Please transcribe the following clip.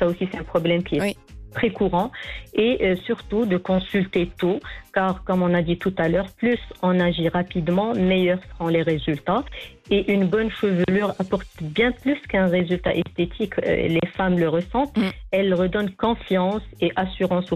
Ça aussi, c'est un problème qui est Oui. très courant. Et surtout, de consulter tôt, car comme on a dit tout à l'heure, plus on agit rapidement, meilleurs seront les résultats. Et une bonne chevelure apporte bien plus qu'un résultat esthétique. Les femmes le ressentent. Mm. Elle redonne confiance et assurance